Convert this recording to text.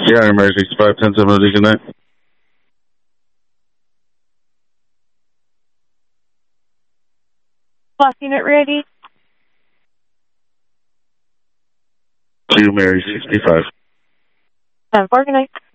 Yeah, Mary 65, 10-7, good night. Last unit ready. 2 Mary 65. 10-4, good night.